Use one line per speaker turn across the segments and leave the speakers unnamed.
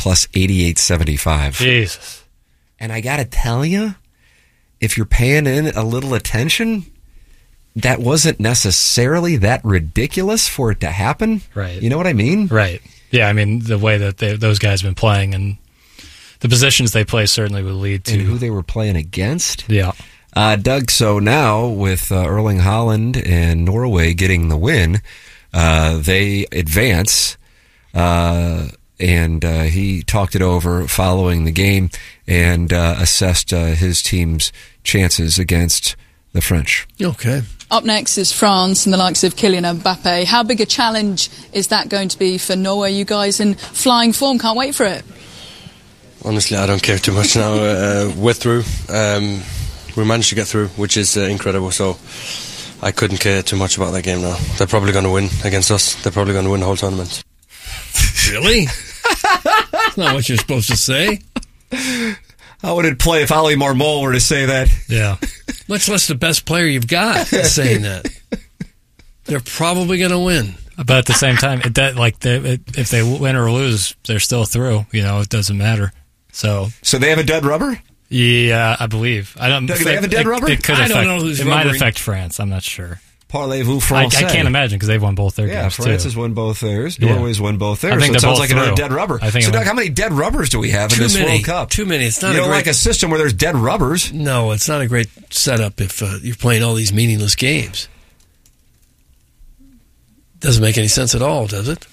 plus 88.75.
Jesus.
And I got to tell you, if you're paying in a little attention, that wasn't necessarily that ridiculous for it to happen.
Right.
You know what I mean?
Right. Yeah, I mean, the way that those guys have been playing and the positions they play certainly would lead to...
And who they were playing against.
Yeah.
Doug, so now with Erling Haaland and Norway getting the win, they advance, and he talked it over following the game and assessed his team's chances against the French.
Okay.
Up next is France and the likes of Kylian Mbappe. How big a challenge is that going to be for Norway? You guys in flying form, can't wait for it.
Honestly, I don't care too much now. We're through. We managed to get through, which is incredible. So I couldn't care too much about that game now. They're probably going to win against us. They're probably going to win the whole tournament.
Really? That's not what you're supposed to say.
How would it play if Ali Marmol were to say that?
Yeah.
Much less the best player you've got saying that. They're probably going to win.
But at the same time, if they win or lose, they're still through. You know, it doesn't matter. So
they have a dead rubber?
Yeah, I believe. I don't.
Do they have a dead rubber?
It could
I
affect,
don't know who's
it might
rubbering.
affect France. I'm not sure.
Parlez-vous
I
français?
can't imagine because they've won both their games
France
too.
has won both theirs.
Yeah.
Norway's won both theirs.
I think
so it
they're
sounds
both
like another
through.
dead rubber.
I think
So,
it
Doug,
might-
how many dead rubbers do we have in this World Cup?
Too many. It's not
You
a
don't
great...
like a system where there's dead rubbers?
No, it's not a great setup if you're playing all these meaningless games. Doesn't make any sense at all, does it?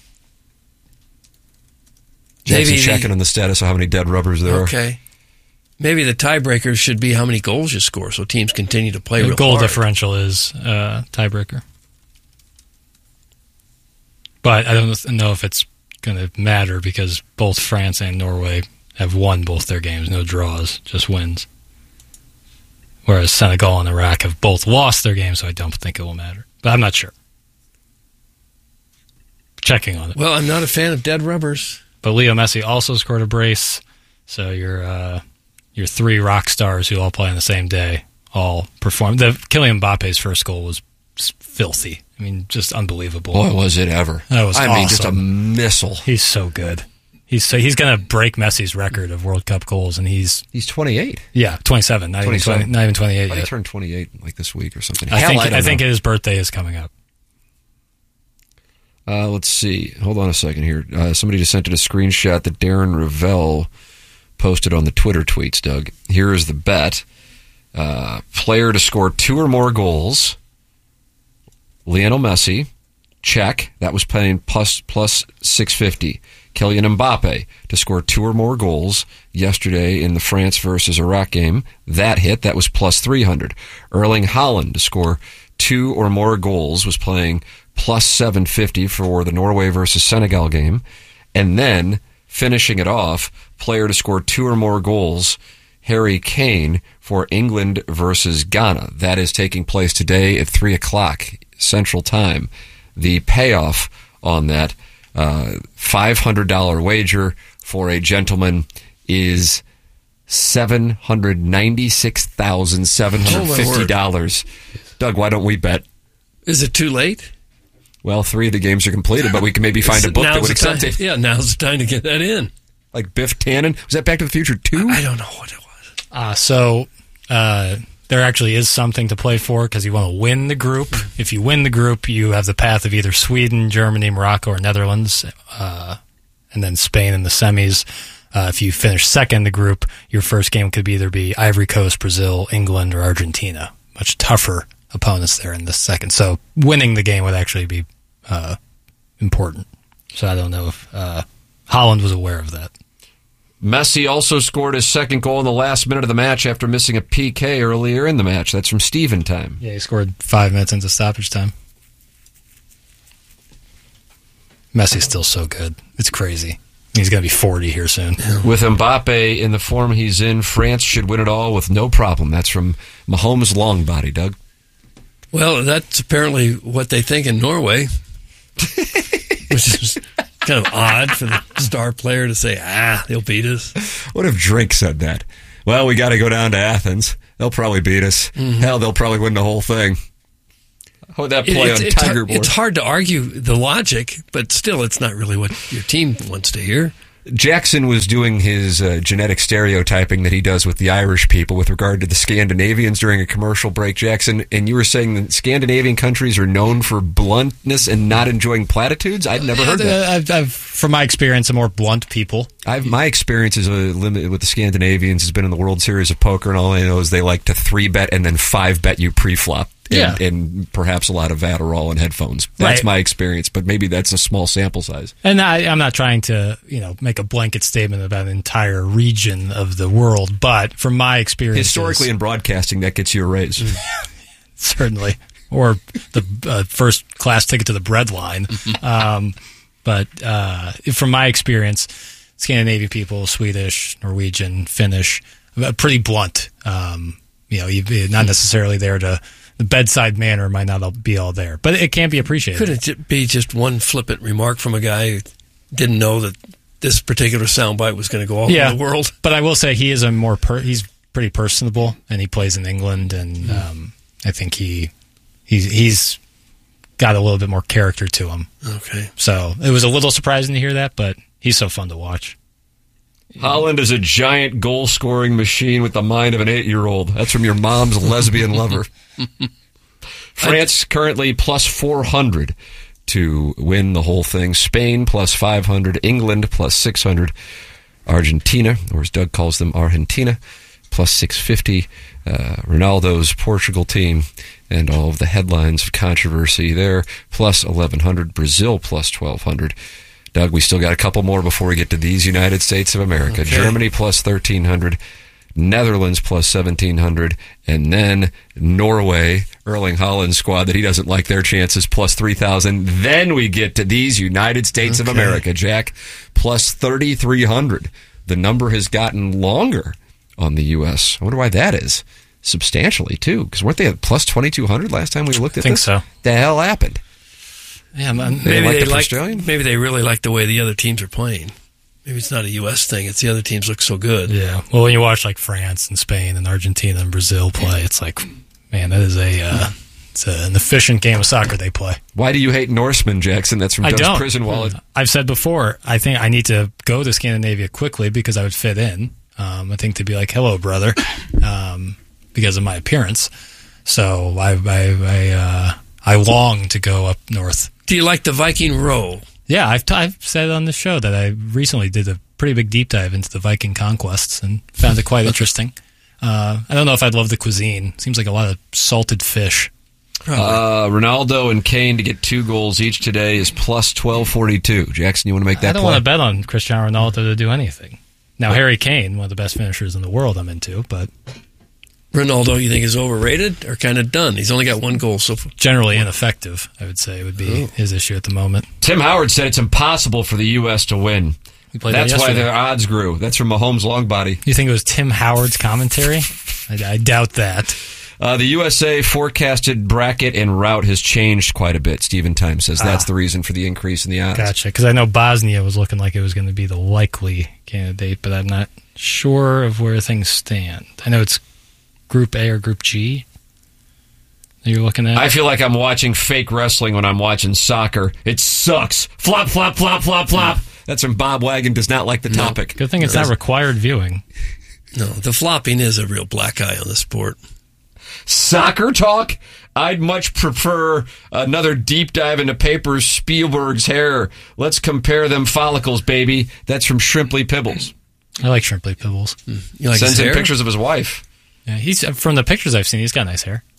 Jackson
Maybe
checking on the status of how many dead rubbers there are.
Okay. Maybe the tiebreaker should be how many goals you score, so teams continue to play
The
real
goal
hard.
differential is tiebreaker. But I don't know if it's going to matter because both France and Norway have won both their games. No draws, just wins. Whereas Senegal and Iraq have both lost their games, so I don't think it will matter. But I'm not sure. Checking on it.
Well, I'm not a fan of dead rubbers.
But Leo Messi also scored a brace, so your three rock stars who all play on the same day all performed. Kylian Mbappe's first goal was filthy. I mean, just unbelievable.
Boy, was it ever.
That was
I mean, just a
awesome.
missile.
He's so good. He's going to break Messi's record of World Cup goals, and he's
28.
Yeah, 27. Not
27.
Even 28
He
yet.
turned 28 like this week or something.
I think his birthday is coming up.
Let's see. Hold on a second here. Somebody just sent in a screenshot that Darren Ravel posted on the Twitter tweets, Doug. Here is the bet. Player to score 2 or more goals. Lionel Messi, check. That was paying plus 650. Kylian Mbappe to score 2 or more goals yesterday in the France versus Iraq game. That hit. That was plus 300. Erling Haaland to score 2 or more goals was playing plus 750 for the Norway versus Senegal game. And then finishing it off, player to score 2 or more goals, Harry Kane for England versus Ghana. That is taking place today at 3 o'clock Central Time. The payoff on that $500 wager for a gentleman is $796,750. Doug, why don't we bet?
Is it too late?
Well, 3 of the games are completed, but we can maybe find a book that would accept it.
Yeah, now's the time to get that in.
Like Biff Tannen. Was that Back to the Future 2?
I don't know what it was.
So there actually is something to play for because you want to win the group. If you win the group, you have the path of either Sweden, Germany, Morocco, or Netherlands, and then Spain in the semis. If you finish second in the group, your first game could either be Ivory Coast, Brazil, England, or Argentina. Much tougher opponents there in the second. So winning the game would actually be important. So I don't know if Holland was aware of that.
Messi also scored his second goal in the last minute of the match after missing a PK earlier in the match. That's from Steven time.
Yeah, he scored 5 minutes into stoppage time. Messi's still so good. It's crazy. He's going to be 40 here soon.
With Mbappe in the form he's in, France should win it all with no problem. That's from Mahomes' long body, Doug.
Well, that's apparently what they think in Norway, which is kind of odd for the star player to say, they'll beat us.
What if Drake said that? Well, we got to go down to Athens. They'll probably beat us.
Mm-hmm.
Hell, they'll probably win the whole thing. How would that play on Tiger Board?
It's hard to argue the logic, but still, it's not really what your team wants to hear.
Jackson was doing his genetic stereotyping that he does with the Irish people with regard to the Scandinavians during a commercial break, Jackson, and you were saying that Scandinavian countries are known for bluntness and not enjoying platitudes? I'd never heard that.
From my experience, a more blunt people.
My experience is limited with the Scandinavians has been in the World Series of Poker, and all I know is they like to 3-bet and then 5-bet you pre-flop. And perhaps a lot of Adderall and headphones. That's my experience, but maybe that's a small sample size.
And I'm not trying to, make a blanket statement about an entire region of the world, but from my experience,
historically in broadcasting, that gets you a raise.
Certainly, or the first class ticket to the bread line. But from my experience, Scandinavian people, Swedish, Norwegian, Finnish, pretty blunt. Not necessarily there to. The bedside manner might not be all there, but it can be appreciated.
Could it be just one flippant remark from a guy who didn't know that this particular soundbite was going to go all over the world?
But I will say he is he's pretty personable, and he plays in England, and I think he's got a little bit more character to him.
Okay.
So it was a little surprising to hear that, but he's so fun to watch.
Holland is a giant goal-scoring machine with the mind of an 8-year-old. That's from your mom's lesbian lover. France currently plus 400 to win the whole thing. Spain plus 500. England plus 600. Argentina, or as Doug calls them, Argentina, plus 650. Ronaldo's Portugal team and all of the headlines of controversy there, plus 1,100. Brazil plus 1,200. Doug, we still got a couple more before we get to these United States of America. Okay. Germany plus 1,300, Netherlands plus 1,700, and then Norway, Erling Haaland's squad that he doesn't like their chances, plus 3,000. Then we get to these United States of America, Jack, plus 3,300. The number has gotten longer on the U.S. I wonder why that is. Substantially, too, because weren't they at plus 2,200 last time we looked at this?
I think so.
The hell happened?
Yeah, man.
Maybe they really like the way the other teams are playing. Maybe it's not a U.S. thing. It's the other teams look so good.
Yeah. Well, when you watch like France and Spain and Argentina and Brazil play, it's like, man, that is it's an efficient game of soccer they play.
Why do you hate Norseman, Jackson? That's from Doug's prison wallet.
I've said before, I think I need to go to Scandinavia quickly because I would fit in. I think to be like, hello, brother, because of my appearance. So I long to go up north.
Do you like the Viking row?
Yeah, I've said on the show that I recently did a pretty big deep dive into the Viking conquests and found it quite interesting. I don't know if I'd love the cuisine. Seems like a lot of salted fish.
Ronaldo and Kane to get 2 goals each today is plus 1,242. Jackson, you want to make that
I don't want to bet on Cristiano Ronaldo to do anything. Now, Harry Kane, one of the best finishers in the world, I'm into, but...
Ronaldo, you think, is overrated or kind of done? He's only got 1 goal so far.
Generally ineffective, I would say, would be his issue at the moment.
Tim Howard said it's impossible for the U.S. to win. That's why their odds grew. That's from Mahomes' Longbody.
You think it was Tim Howard's commentary? I doubt that.
The USA forecasted bracket and route has changed quite a bit. Stephen Time says that's the reason for the increase in the odds.
Gotcha, because I know Bosnia was looking like it was going to be the likely candidate, but I'm not sure of where things stand. I know it's Group A or Group G that you're looking at?
I feel like I'm watching fake wrestling when I'm watching soccer. It sucks. Flop, flop, flop, flop, flop. That's from Bob Wagon does not like the topic.
Good thing it's not required viewing.
No, the flopping is a real black eye on the sport.
Soccer talk? I'd much prefer another deep dive into Papers Spielberg's hair. Let's compare them follicles, baby. That's from Shrimply Pibbles.
I like Shrimply Pibbles.
You like
Sends
his
in
hair?
pictures of his wife.
Yeah, he's from the pictures I've seen, he's got nice hair.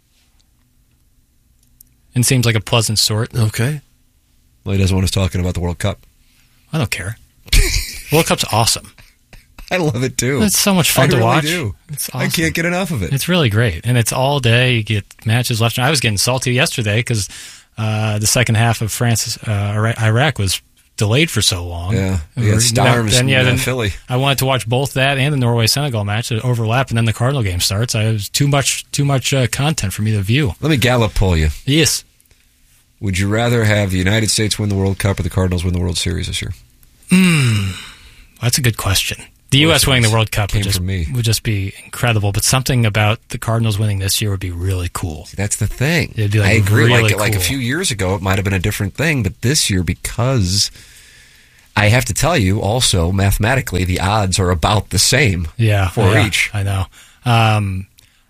And seems like a pleasant sort.
Okay.
Well, he doesn't want us talking about the World Cup.
I don't care. World Cup's awesome.
I love it too.
It's so much fun to watch.
I really do.
It's awesome.
I can't get enough of it.
It's really great. And it's all day. You get matches left. I was getting salty yesterday because the second half of Iraq was delayed for so long.
Yeah. We had Stars in Philly.
I wanted to watch both that and the Norway-Senegal match that overlap, and then the Cardinal game starts. It was too much content for me to view.
Let me Gallup poll you.
Yes.
Would you rather have the United States win the World Cup or the Cardinals win the World Series this year?
That's a good question. The U.S. winning the World Cup would just be incredible, but something about the Cardinals winning this year would be really cool.
That's the thing.
It'd be
I agree.
Really
like a few years ago, it might have been a different thing, but this year, because I have to tell you, also, mathematically, the odds are about the same for each.
I know.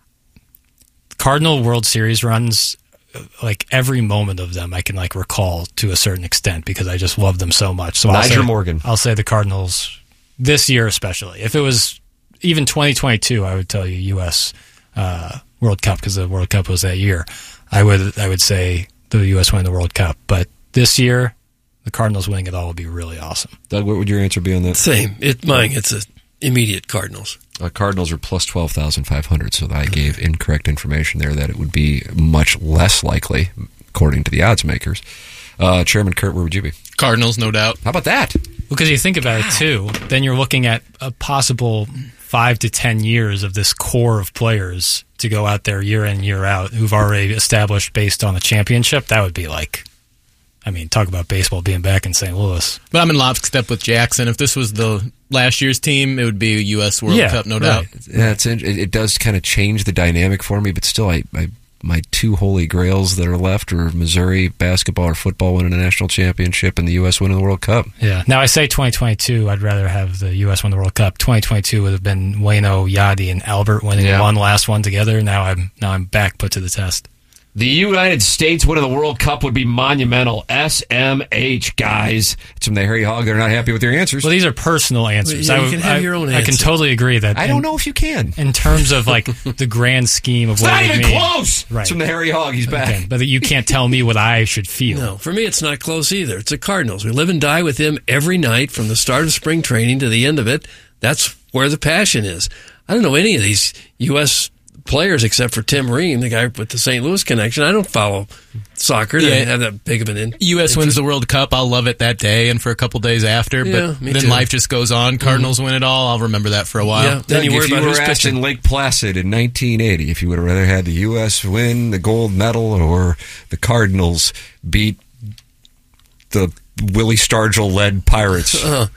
Cardinal World Series runs, like every moment of them I can like recall to a certain extent because I just love them so much. So
Nyjer Morgan.
I'll say the Cardinals this year especially. If it was even 2022, I would tell you U.S. World Cup because the World Cup was that year. I would say the U.S. win the World Cup. But this year, the Cardinals winning it all would be really awesome.
Doug, what would your answer be on that?
Same. It's an immediate Cardinals.
Cardinals are plus 12,500, so I gave incorrect information there that it would be much less likely, according to the odds makers. Chairman Kurt, where would you be?
Cardinals, no doubt.
How about that?
Because you think about it, too, then you're looking at a possible 5 to 10 years of this core of players to go out there year in, year out, who've already established based on a championship. That would be like, I mean, talk about baseball being back in St. Louis.
But I'm in lockstep with Jackson. If this was the last year's team, it would be a U.S. World Cup, no doubt.
Yeah, it does kind of change the dynamic for me, but still, my two holy grails that are left are Missouri basketball or football winning a national championship and the U.S. winning the World Cup.
Yeah. Now, I say 2022, I'd rather have the U.S. win the World Cup. 2022 would have been Waino, Yadi, and Albert winning one last one together. Now I'm back put to the test.
The United States winning the World Cup would be monumental. SMH, guys. It's from the Harry Hog. They're not happy with their answers.
Well, these are personal answers.
Well, you can have your own answer.
I can totally agree that.
I don't know if you can.
In terms of like the grand scheme of what it means.
It's not even close.
Right.
It's from the Harry Hog. He's back.
Okay, but you can't tell me what I should feel.
No, for me, it's not close either. It's the Cardinals. We live and die with them every night from the start of spring training to the end of it. That's where the passion is. I don't know any of these U.S. players except for Tim Ream, the guy with the St. Louis connection. I don't follow soccer. I have that big of an interest.
U.S. wins the World Cup. I'll love it that day and for a couple days after.
Yeah,
but then life just goes on. Cardinals win it all. I'll remember that for a while.
Yeah. Then
if you were asked in Lake Placid in 1980 if you would have rather had the U.S. win the gold medal or the Cardinals beat the Willie Stargell-led Pirates.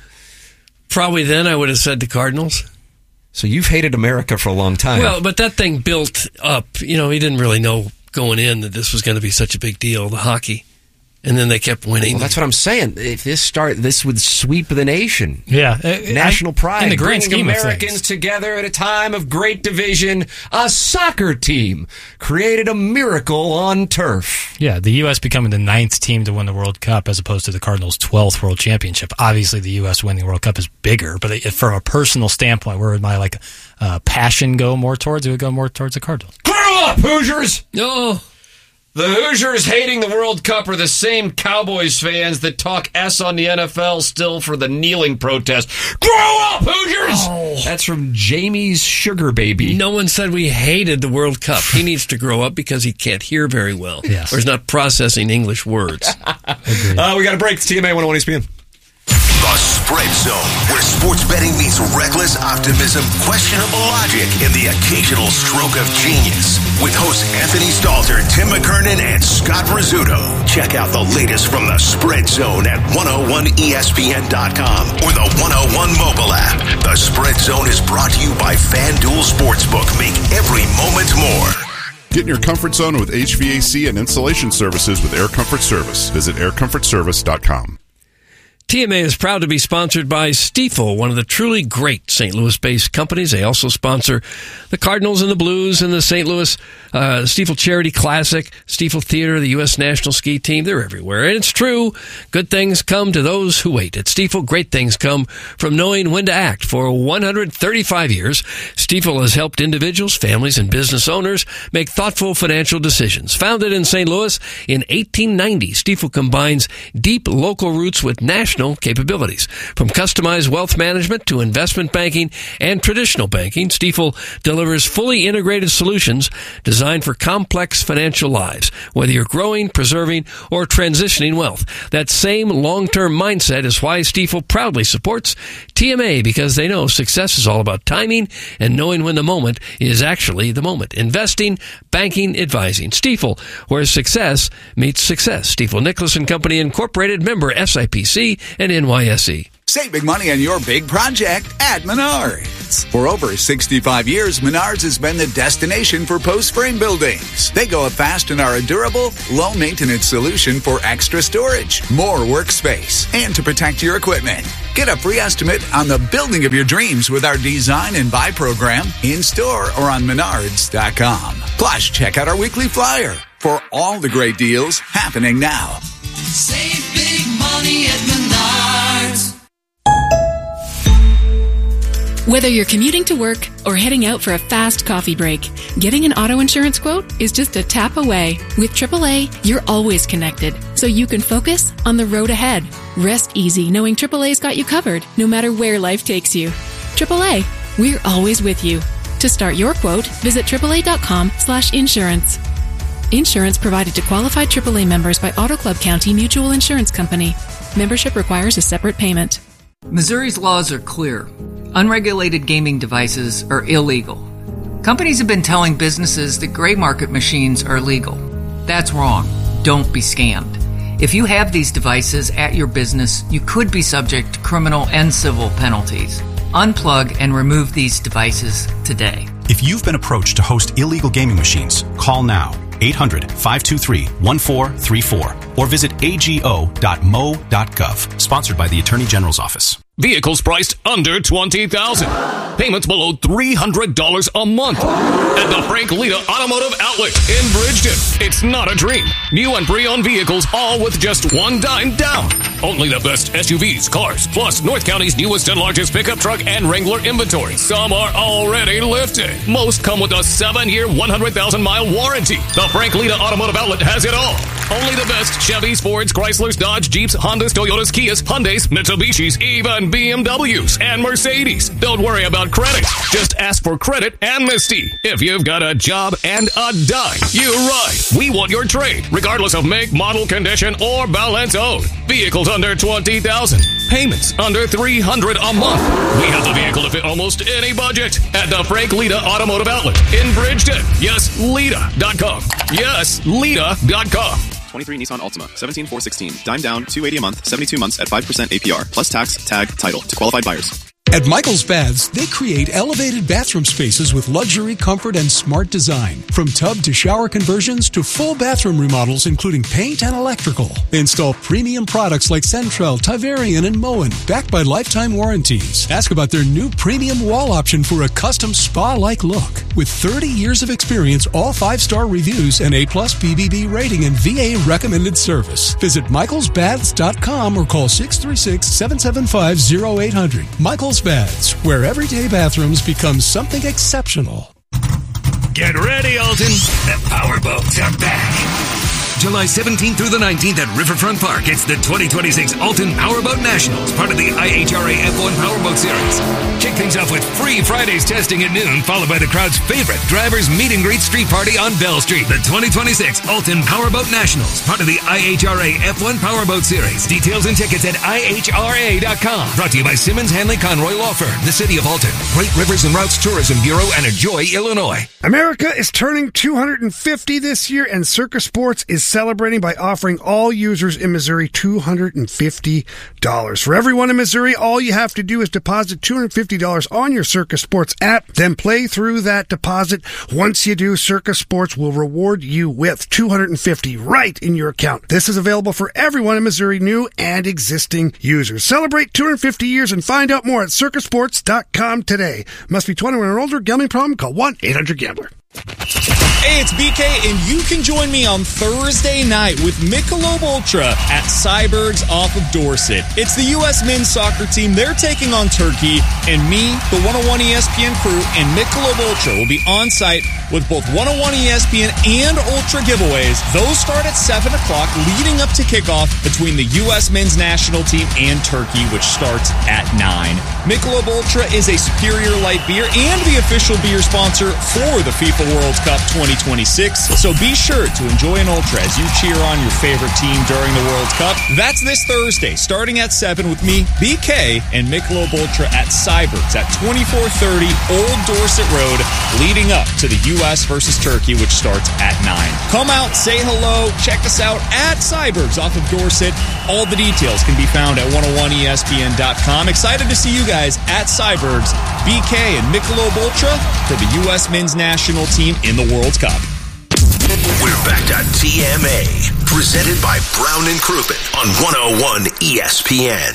Probably then I would have said the Cardinals.
So you've hated America for a long time.
Well, but that thing built up. You know, he didn't really know going in that this was going to be such a big deal, the hockey. And then they kept winning.
Well, that's what I'm saying. If this would sweep the nation.
Yeah.
National pride.
In the grand scheme of
Americans
things.
together at a time of great division. A soccer team created a miracle on turf.
Yeah, the U.S. becoming the 9th team to win the World Cup as opposed to the Cardinals' 12th World Championship. Obviously, the U.S. winning the World Cup is bigger, but from a personal standpoint, where would my passion go more towards? It would go more towards the Cardinals.
Grow up, Hoosiers!
No.
The Hoosiers hating the World Cup are the same Cowboys fans that talk S on the NFL still for the kneeling protest. Grow up, Hoosiers!
Oh.
That's from Jamie's Sugar Baby.
No one said we hated the World Cup. He needs to grow up because he can't hear very well.
Yes.
Or he's not processing English words.
We got a break. It's TMA 101 ESPN.
The Spread Zone, where sports betting meets reckless optimism, questionable logic, and the occasional stroke of genius. With hosts Anthony Stalter, Tim McKernan, and Scott Rizzuto. Check out the latest from the Spread Zone at 101ESPN.com or the 101 mobile app. The Spread Zone is brought to you by FanDuel Sportsbook. Make every moment more.
Get in your comfort zone with HVAC and installation services with Air Comfort Service. Visit aircomfortservice.com.
TMA is proud to be sponsored by Stifel, one of the truly great St. Louis-based companies. They also sponsor the Cardinals and the Blues and the St. Louis Stifel Charity Classic, Stifel Theater, the U.S. National Ski Team. They're everywhere. And it's true. Good things come to those who wait. At Stifel, great things come from knowing when to act. For 135 years, Stifel has helped individuals, families, and business owners make thoughtful financial decisions. Founded in St. Louis in 1890, Stifel combines deep local roots with national capabilities. From customized wealth management to investment banking and traditional banking, Stifel delivers fully integrated solutions designed for complex financial lives, whether you're growing, preserving, or transitioning wealth. That same long-term mindset is why Stifel proudly supports TMA, because they know success is all about timing and knowing when the moment is actually the moment. Investing, banking, advising. Stifel, where success meets success. Stifel Nicholas & Company Incorporated, member SIPC and NYSE.
Save big money on your big project at Menards. months. For over 65 years, Menards has been the destination for post-frame buildings. They go up fast and are a durable, low-maintenance solution for extra storage, more workspace, and to protect your equipment. Get a free estimate on the building of your dreams with our Design and Buy program in-store or on Menards.com. Plus, check out our weekly flyer for all the great deals happening now.
Save big money at Menards.
Whether you're commuting to work or heading out for a fast coffee break, getting an auto insurance quote is just a tap away. With AAA, you're always connected, so you can focus on the road ahead. Rest easy knowing AAA's got you covered, no matter where life takes you. AAA, we're always with you. To start your quote, visit AAA.com/insurance. Insurance provided to qualified AAA members by Auto Club County Mutual Insurance Company. Membership requires a separate payment.
Missouri's laws are clear. Unregulated gaming devices are illegal. Companies have been telling businesses that gray market machines are legal. That's wrong. Don't be scammed. If you have these devices at your business, you could be subject to criminal and civil penalties. Unplug and remove these devices today.
If you've been approached to host illegal gaming machines, call now. 800-523-1434 or visit ago.mo.gov. Sponsored by the Attorney General's Office.
Vehicles priced under $20,000. Payments below $300 a month. At the Frank Lita Automotive Outlet in Bridgeton. It's not a dream. New and pre-owned vehicles, all with just $1 down. Only the best SUVs, cars, plus North County's newest and largest pickup truck and Wrangler inventory. Some are already lifted. Most come with a 7-year, 100,000-mile warranty. The Frank Lita Automotive Outlet has it all. Only the best Chevys, Fords, Chryslers, Dodge, Jeeps, Hondas, Toyotas, Kias, Hyundais, Mitsubishis, even BMWs and Mercedes. Don't worry about credit. Just ask for credit amnesty. If you've got a job and a dime, you ride. We want your trade, regardless of make, model, condition, or balance owed. Vehicles under $20,000. Payments under $300 a month. We have the vehicle to fit almost any budget at the Frank Lita Automotive Outlet in Bridgeton. Yes, Lita.com. Yes, Lita.com.
23 Nissan Altima, 17,416. Dime down, $280 a month, 72 months at 5% APR, plus tax, tag, title to qualified buyers.
At Michael's Baths, they create elevated bathroom spaces with luxury, comfort, and smart design. From tub to shower conversions to full bathroom remodels, including paint and electrical. They install premium products like Centrel, Tiverian, and Moen, backed by lifetime warranties. Ask about their new premium wall option for a custom spa-like look. With 30 years of experience, all 5-star reviews, and A+ BBB rating and VA recommended service. Visit michaelsbaths.com or call 636-775-0800. Michael's Baths, where everyday bathrooms become something exceptional.
Get ready, Alton. The powerboats are back. July 17th through the 19th at Riverfront Park. It's the 2026 Alton Powerboat Nationals, part of the IHRA F1 Powerboat Series. Kick things off with free Fridays testing at noon, followed by the crowd's favorite drivers meet and greet street party on Bell Street. The 2026 Alton Powerboat Nationals, part of the IHRA F1 Powerboat Series. Details and tickets at IHRA.com. Brought to you by Simmons Hanley Conroy Law Firm, the City of Alton, Great Rivers and Routes Tourism Bureau, and Enjoy, Illinois.
America is turning 250 this year, and Circus Sports is celebrating by offering all users in Missouri $250. For everyone in Missouri, all you have to do is deposit $250 on your Circus Sports app, then play through that deposit. Once you do, Circus Sports will reward you with $250 right in your account. This is available for everyone in Missouri, new and existing users. Celebrate 250 years and find out more at circusports.com today. Must be 21 or older. Gambling problem? Call 1-800-GAMBLER.
Hey, it's BK, and you can join me on Thursday night with Michelob Ultra at Cyberg's off of Dorset. It's the U.S. men's soccer team. They're taking on Turkey, and me, the 101 ESPN crew, and Michelob Ultra will be on site with both 101 ESPN and Ultra giveaways. Those start at 7 o'clock, leading up to kickoff between the U.S. men's national team and Turkey, which starts at 9. Michelob Ultra is a superior light beer and the official beer sponsor for the FIFA World Cup 2026. 2026. So be sure to enjoy an Ultra as you cheer on your favorite team during the World Cup. That's this Thursday, starting at 7 with me, BK, and Michelob Ultra at Cybergs at 2430 Old Dorset Road, leading up to the U.S. versus Turkey, which starts at 9. Come out, say hello, check us out at Cybergs off of Dorset. All the details can be found at 101ESPN.com. Excited to see you guys at Cybergs, BK, and Michelob Ultra for the U.S. men's national team in the World Cup.
We're back to TMA, presented by Brown and Crouppen on 101 ESPN.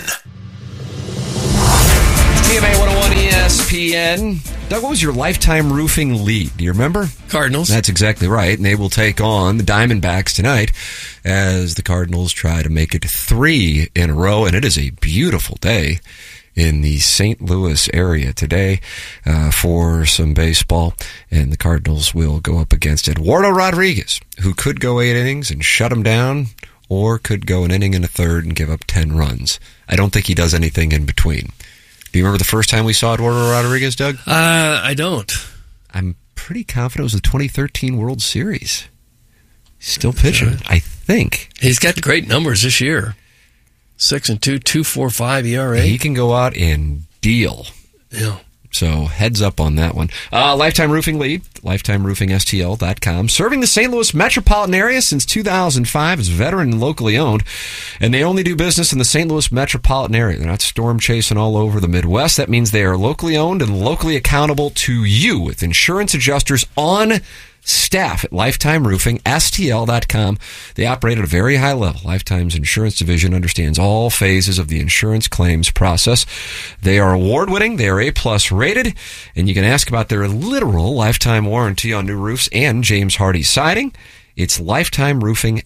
TMA 101 ESPN. Doug, what was your lifetime roofing lead? Do you remember?
Cardinals.
That's exactly right. And they will take on the Diamondbacks tonight as the Cardinals try to make it 3 in a row. And it is a beautiful day in the St. Louis area today for some baseball. And the Cardinals will go up against Eduardo Rodriguez, who could go 8 innings and shut him down, or could go an inning and a third and give up 10 runs. I don't think he does anything in between. Do you remember the first time we saw Eduardo Rodriguez, Doug?
I don't.
I'm pretty confident it was the 2013 World Series. Still pitching, I think.
He's got great numbers this year. 6-2, 2.45 ERA.
He can go out and deal.
Yeah.
So heads up on that one. Lifetime Roofing lead, lifetimeroofingstl.com. Serving the St. Louis metropolitan area since 2005. Is veteran and locally owned. And they only do business in the St. Louis metropolitan area. They're not storm chasing all over the Midwest. That means they are locally owned and locally accountable to you with insurance adjusters on staff at Lifetime Roofing, STL.com. They operate at a very high level. Lifetime's insurance division understands all phases of the insurance claims process. They are award-winning. They are A-plus rated. And you can ask about their literal lifetime warranty on new roofs and James Hardy siding. It's Lifetime Roofing,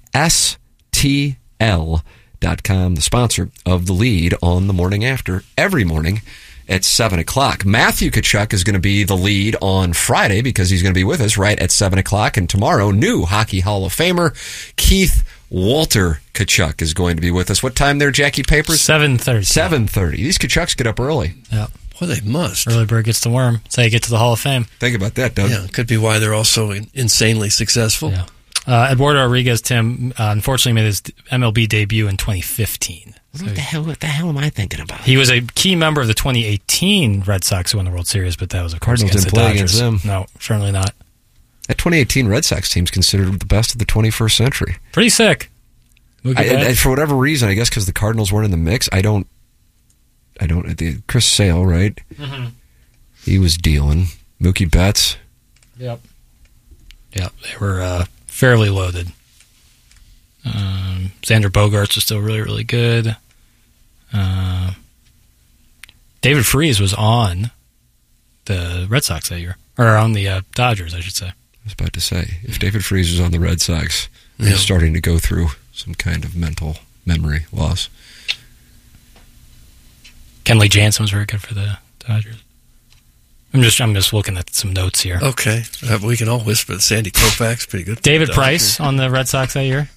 STL.com, the sponsor of the lead on the morning after every morning at 7 o'clock. Matthew Tkachuk is going to be the lead on Friday because he's going to be with us right at 7 o'clock. And tomorrow, new Hockey Hall of Famer Keith Walter Tkachuk is going to be with us. What time there, Jackie Papers?
7:30.
7:30. These Tkachuks get up early.
Yeah.
Well, they must.
Early bird gets the worm. That's how you get to the Hall of Fame.
Think about that, Doug.
Yeah, could be why they're also insanely successful.
Yeah. Eduardo Rodriguez, Tim, unfortunately made his MLB debut in 2015.
What the hell am I thinking about?
He was a key member of the 2018 Red Sox who won the World Series, but that was, of course,
Cardinals
against
didn't
the
play
Dodgers.
against them.
No, certainly not.
That 2018 Red Sox team's considered the best of the 21st century.
Pretty sick.
For whatever reason, I guess because the Cardinals weren't in the mix, I don't. Chris Sale, right?
Mm-hmm.
He was dealing. Mookie Betts.
Yep. Yep, they were fairly loaded. Xander Bogaerts was still really, really good. David Freese was on the Red Sox that year. Or on the Dodgers, I should say.
I was about to say, if David Freese was on the Red Sox, he's starting to go through some kind of mental memory loss.
Kenley Jansen was very good for the Dodgers. I'm just looking at some notes here.
Okay. We can all whisper that Sandy Koufax pretty good.
David Price on the Red Sox that year.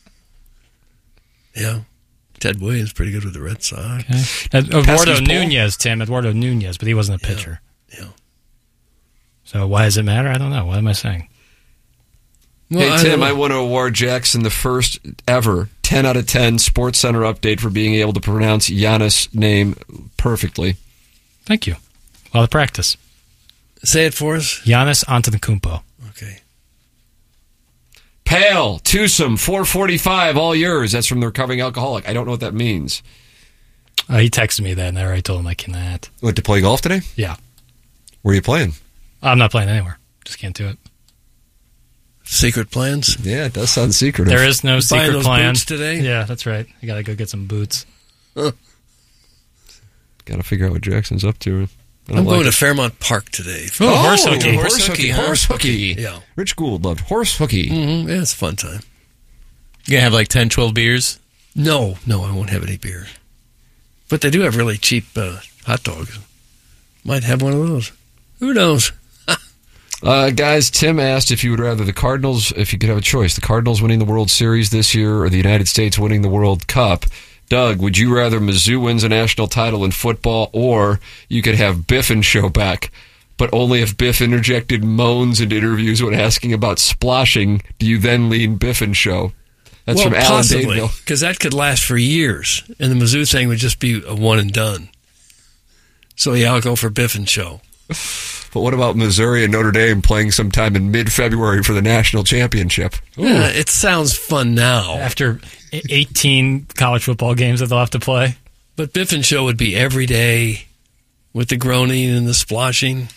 Yeah. Ted Williams pretty good with the Red Sox.
Okay. Eduardo Nunez, Tim. Eduardo Nunez, but he wasn't a pitcher.
Yeah.
So why does it matter? I don't know. What am I saying?
Well, hey, Tim, I want to award Jackson the first ever 10 out of 10 Sports Center update for being able to pronounce Giannis' name perfectly.
Thank you. A lot of practice.
Say it for us.
Giannis Antetokounmpo.
Okay.
Pale, twosome, 445, all yours. That's from the Recovering Alcoholic. I don't know what that means.
He texted me that, and I already told him I cannot.
What, to play golf today?
Yeah.
Where are you playing?
I'm not playing anywhere. Just can't do it.
Secret plans?
Yeah, it does sound secretive.
There is no secret plan
today?
Yeah, that's right. I got to go get some boots.
Got to figure out what Jackson's up to.
I'm going to Fairmount Park today.
Horse hooky.
Horse hooky.
Yeah.
Rich Gould loved horse hooky.
Mm-hmm. Yeah, it's a fun time.
You going to have like 10, 12 beers?
No, I won't have any beer. But they do have really cheap hot dogs. Might have one of those. Who knows?
Guys, Tim asked if you would rather the Cardinals, if you could have a choice, the Cardinals winning the World Series this year or the United States winning the World Cup. Doug, would you rather Mizzou wins a national title in football, or you could have Biff and Show back But only if Biff interjected moans into interviews when asking about splashing do you then lean Biffin show. That's from Alan Daneville.
Because that could last for years, and the Mizzou thing would just be a one and done. So yeah, I'll go for Biffin show.
But what about Missouri and Notre Dame playing sometime in mid-February for the national championship?
Yeah, it sounds fun now.
After 18 college football games that they'll have to play.
But Biffin show would be every day with the groaning and the splashing.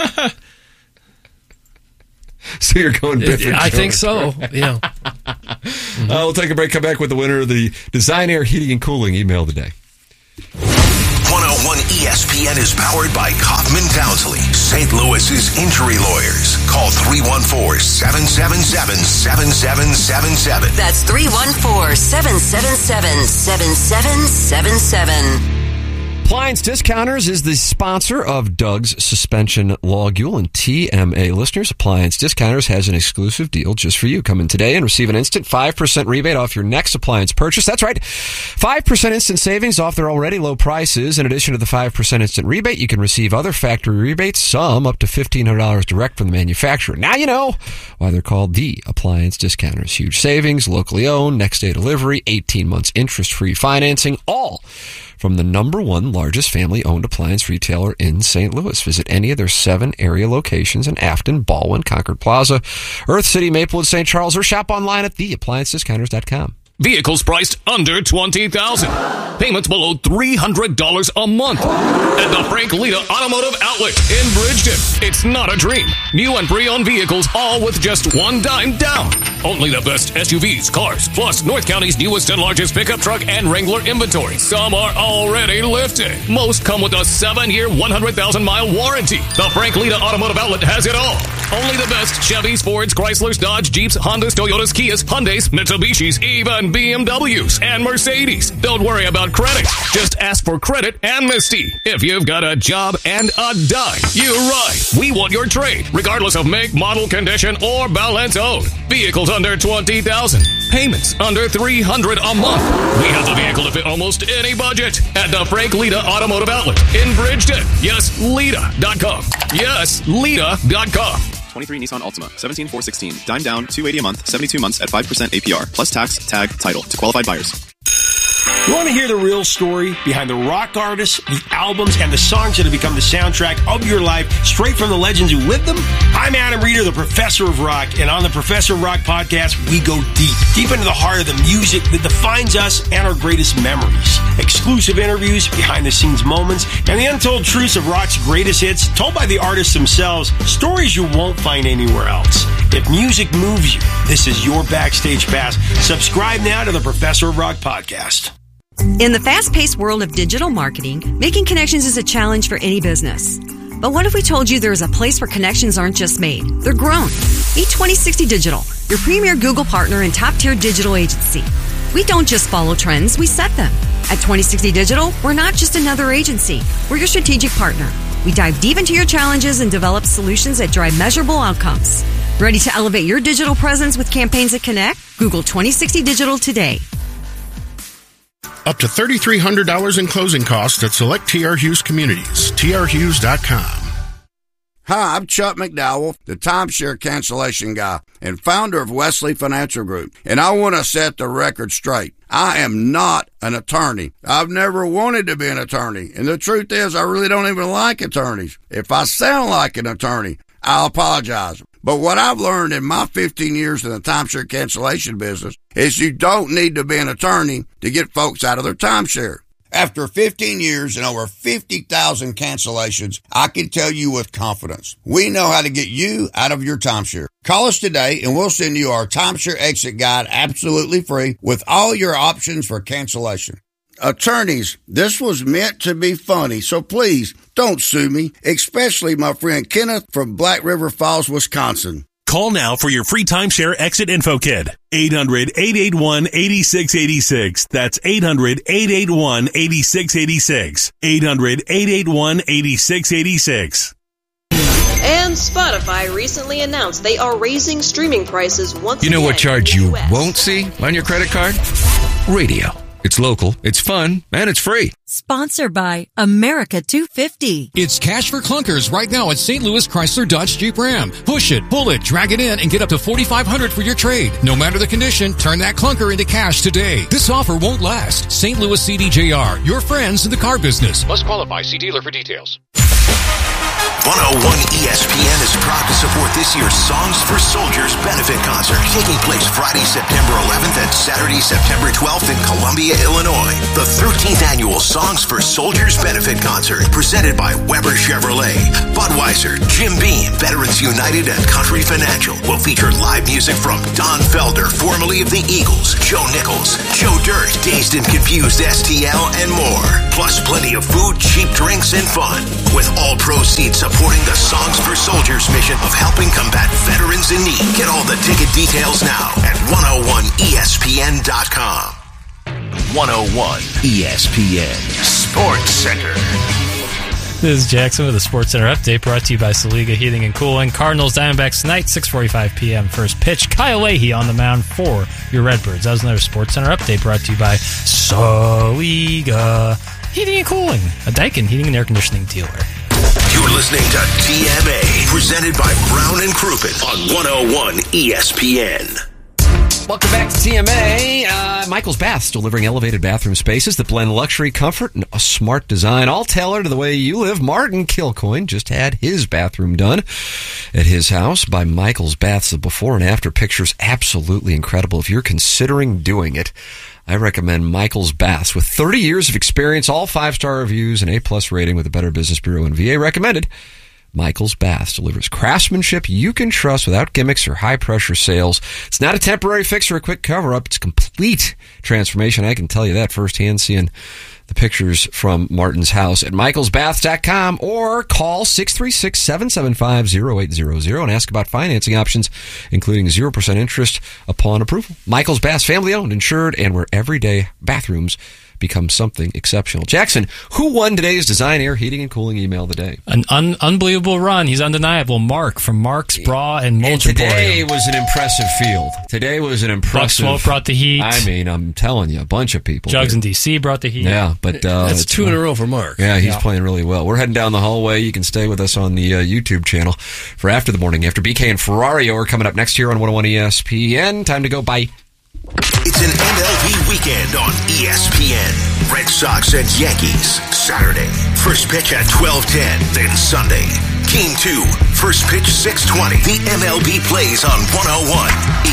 So you're going Biffin show?
I think so, yeah.
We'll take a break, come back with the winner of the Design Air Heating and Cooling email of the day.
101 ESPN is powered by Kaufman Townsley, St. Louis's injury lawyers. Call 314-777-7777.
That's 314-777-7777.
Appliance Discounters is the sponsor of Doug's Suspension Logule, and TMA listeners, Appliance Discounters has an exclusive deal just for you. Come in today and receive an instant 5% rebate off your next appliance purchase. That's right, 5% instant savings off their already low prices. In addition to the 5% instant rebate, you can receive other factory rebates, some up to $1,500 direct from the manufacturer. Now you know why they're called the Appliance Discounters. Huge savings, locally owned, next day delivery, 18 months interest-free financing, all from the number one largest family-owned appliance retailer in St. Louis. Visit any of their 7 area locations in Afton, Baldwin, Concord Plaza, Earth City, Maplewood, St. Charles, or shop online at theappliancediscounters.com.
Vehicles priced under $20,000. Payments below $300 a month. At the Frank Lita Automotive Outlet in Bridgeton. It's not a dream. New and pre-owned vehicles, all with just $1 down. Only the best SUVs, cars, plus North County's newest and largest pickup truck and Wrangler inventory. Some are already lifted. Most come with a 7-year, 100,000-mile warranty. The Frank Lita Automotive Outlet has it all. Only the best Chevys, Fords, Chryslers, Dodge, Jeeps, Hondas, Toyotas, Kias, Hyundais, Mitsubishis, even BMWs and Mercedes. Don't worry about credit. Just ask for credit amnesty. If you've got a job and a dime, you're right. We want your trade, regardless of make, model, condition, or balance owed. Vehicles under $20,000. Payments under $300 a month. We have the vehicle to fit almost any budget at the Frank Lita Automotive Outlet in Bridgeton. Yes, Lita.com. Yes, Lita.com.
23 Nissan Altima, 17,416. Dime down, $280 a month, 72 months at 5% APR, plus tax, tag, title to qualified buyers.
You want to hear the real story behind the rock artists, the albums, and the songs that have become the soundtrack of your life, straight from the legends who lived them? I'm Adam Reeder, the Professor of Rock, and on the Professor of Rock podcast, we go deep into the heart of the music that defines us and our greatest memories. Exclusive interviews, behind-the-scenes moments, and the untold truths of rock's greatest hits, told by the artists themselves, stories you won't find anywhere else. If music moves you, this is your backstage pass. Subscribe now to the Professor of Rock podcast.
In the fast-paced world of digital marketing, making connections is a challenge for any business. But what if we told you there is a place where connections aren't just made, they're grown? Meet 2060 Digital, your premier Google partner and top-tier digital agency. We don't just follow trends, we set them. At 2060 Digital, we're not just another agency, we're your strategic partner. We dive deep into your challenges and develop solutions that drive measurable outcomes. Ready to elevate your digital presence with campaigns that connect? Google 2060 Digital today.
Up to $3,300 in closing costs at select TR Hughes communities. trhughes.com.
Hi, I'm Chuck McDowell, the timeshare cancellation guy and founder of Wesley Financial Group. And I want to set the record straight. I am not an attorney. I've never wanted to be an attorney. And the truth is, I really don't even like attorneys. If I sound like an attorney, I'll apologize. But what I've learned in my 15 years in the timeshare cancellation business is you don't need to be an attorney to get folks out of their timeshare. After 15 years and over 50,000 cancellations, I can tell you with confidence, we know how to get you out of your timeshare. Call us today and we'll send you our timeshare exit guide absolutely free with all your options for cancellation. Attorneys, this was meant to be funny, so please don't sue me, especially my friend Kenneth from Black River Falls, Wisconsin.
Call now for your free timeshare exit info kit. 800-881-8686. That's 800-881-8686. 800-881-8686.
And Spotify recently announced they are raising streaming prices once again.
You know what charge you
US.
won't see on your credit card? Radio.
It's local, it's fun, and it's free.
Sponsored by America 250.
It's cash for clunkers right now at St. Louis Chrysler Dodge Jeep Ram. Push it, pull it, drag it in, and get up to $4,500 for your trade. No matter the condition, turn that clunker into cash today. This offer won't last. St. Louis CDJR, your friends in the car business.
Must qualify. See dealer for details.
101 ESPN is proud to support this year's Songs for Soldiers benefit concert, taking place Friday, September 11th and Saturday, September 12th in Columbia, Illinois. The 13th annual Songs for Soldiers benefit concert, presented by Weber Chevrolet, Budweiser, Jim Beam, Veterans United, and Country Financial, will feature live music from Don Felder, formerly of the Eagles, Joe Nichols, Joe Dirt, Dazed and Confused STL, and more. Plus plenty of food, cheap drinks, and fun, with all proceeds supporting the Songs for Soldiers mission of helping combat veterans in need. Get all the ticket details now at 101ESPN.com. 101 ESPN Sports Center.
This is Jackson with the Sports Center update, brought to you by Saliga Heating and Cooling. Cardinals Diamondbacks tonight, 6:45 p.m. first pitch. Kyle Leahy on the mound for your Redbirds. That was another Sports Center update brought to you by Saliga Heating and Cooling, a Daikin heating and air conditioning dealer.
You're listening to TMA, presented by Brown and Crouppen on 101 ESPN.
Welcome back to TMA. Michael's Baths, delivering elevated bathroom spaces that blend luxury comfort and a smart design, all tailored to the way you live. Martin Kilcoyne just had his bathroom done at his house by Michael's Baths. The before and after pictures, absolutely incredible. If you're considering doing it, I recommend Michael's Baths. With 30 years of experience, all 5-star reviews, and A+ rating with the Better Business Bureau and VA recommended, Michael's Baths delivers craftsmanship you can trust without gimmicks or high-pressure sales. It's not a temporary fix or a quick cover-up. It's complete transformation. I can tell you that firsthand, seeing the pictures from Martin's house at michaelsbaths.com, or call 636-775-0800 and ask about financing options, including 0% interest upon approval. Michael's Baths, family-owned, insured, and where everyday bathrooms become something exceptional. Jackson, who won today's Design Air Heating and Cooling Email of the Day?
An unbelievable run. He's undeniable. Mark from Mark's Bra and Mulch Emporium.
Today was an impressive field. Today was an impressive...
Buck Swope brought the heat.
I mean, I'm telling you, a bunch of people.
Jugs in D.C. brought the heat.
Yeah, but...
that's 2 in a row for Mark.
Yeah, he's playing really well. We're heading down the hallway. You can stay with us on the YouTube channel for After the Morning. After BK and Ferrario are coming up next here on 101 ESPN. Time to go. Bye.
It's an MLB weekend on ESPN. Red Sox and Yankees, Saturday. First pitch at 12:10, then Sunday. Game 2, first pitch 6:20. The MLB plays on 101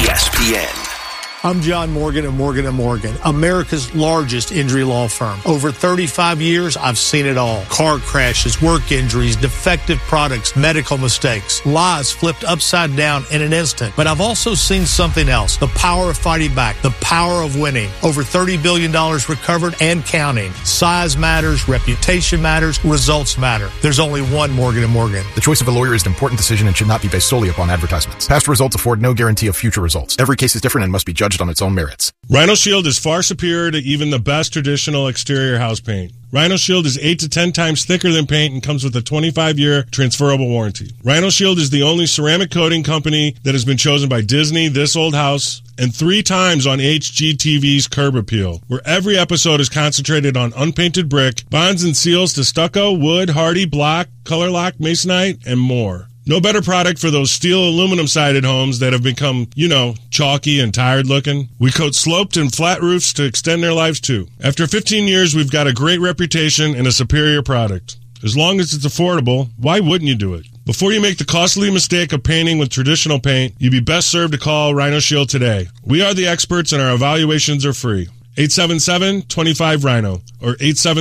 ESPN.
I'm John Morgan of Morgan & Morgan, America's largest injury law firm. Over 35 years, I've seen it all. Car crashes, work injuries, defective products, medical mistakes, lies flipped upside down in an instant. But I've also seen something else, the power of fighting back, the power of winning. Over $30 billion recovered and counting. Size matters, reputation matters, results matter. There's only one Morgan & Morgan.
The choice of a lawyer is an important decision and should not be based solely upon advertisements. Past results afford no guarantee of future results. Every case is different and must be judged on its own merits.
Rhino Shield is far superior to even the best traditional exterior house paint. Rhino Shield is 8 to 10 times thicker than paint and comes with a 25-year transferable warranty. Rhino Shield is the only ceramic coating company that has been chosen by Disney, This Old House, and 3 times on HGTV's Curb Appeal, where every episode is concentrated on unpainted brick, bonds and seals to stucco, wood, hardy, block, color lock, masonite, and more. No better product for those steel aluminum-sided homes that have become, chalky and tired looking. We coat sloped and flat roofs to extend their lives too. After 15 years, we've got a great reputation and a superior product. As long as it's affordable, why wouldn't you do it? Before you make the costly mistake of painting with traditional paint, you'd be best served to call Rhino Shield today. We are the experts and our evaluations are free. 877-25-RHINO or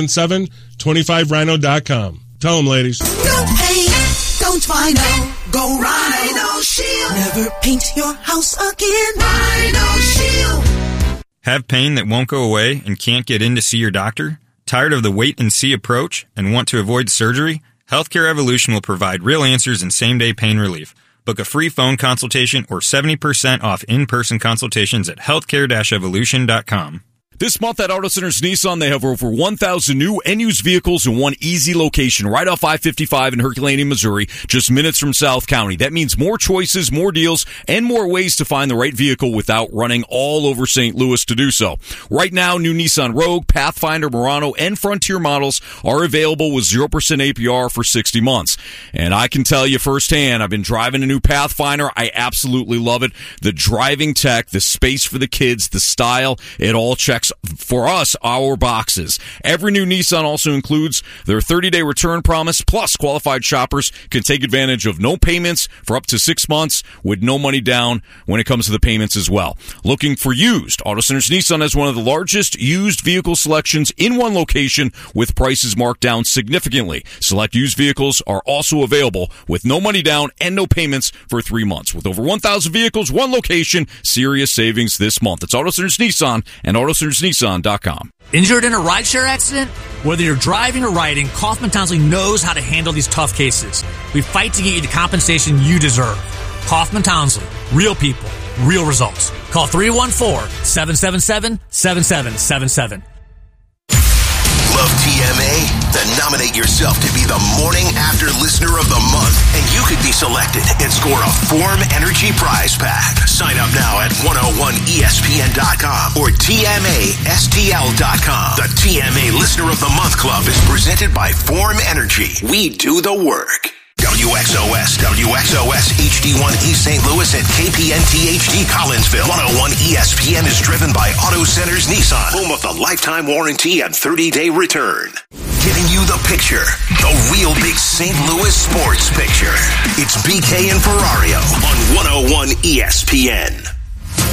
877-25rhino.com. Tell them, ladies.
No pain, don't Rhino. Go Rhino Shield. Never paint your house again. Rhino Shield.
Have pain that won't go away and can't get in to see your doctor? Tired of the wait-and-see approach and want to avoid surgery? Healthcare Evolution will provide real answers and same-day pain relief. Book a free phone consultation or 70% off in-person consultations at healthcare-evolution.com.
This month at Auto Centers Nissan, they have over 1,000 new and used vehicles in one easy location right off I-55 in Herculaneum, Missouri, just minutes from South County. That means more choices, more deals, and more ways to find the right vehicle without running all over St. Louis to do so. Right now, new Nissan Rogue, Pathfinder, Murano, and Frontier models are available with 0% APR for 60 months. And I can tell you firsthand, I've been driving a new Pathfinder. I absolutely love it. The driving tech, the space for the kids, the style, it all checks for us, our boxes. Every new Nissan also includes their 30-day return promise, plus qualified shoppers can take advantage of no payments for up to 6 months with no money down when it comes to the payments as well. Looking for used? Auto Centers Nissan has one of the largest used vehicle selections in one location with prices marked down significantly. Select used vehicles are also available with no money down and no payments for 3 months. With over 1,000 vehicles, one location, serious savings this month. It's Auto Centers Nissan and AutoCentersNissan.com.
Injured in a rideshare accident? Whether you're driving or riding, Kaufman Townsley knows how to handle these tough cases. We fight to get you the compensation you deserve. Kaufman Townsley. Real people. Real results. Call 314-777-7777.
Love TMA? Then nominate yourself to be the Morning After Listener of the Month, and you could be selected and score a Form Energy prize pack. Sign up now at 101ESPN.com or TMASTL.com. The TMA Listener of the Month Club is presented by Form Energy. We do the work. WXOS, HD1 East St. Louis, and KPNT HD Collinsville. 101 ESPN is driven by Auto Centers Nissan, home of the lifetime warranty and 30-day return. Giving you the picture, the real big St. Louis sports picture. It's BK and Ferrario on 101 ESPN.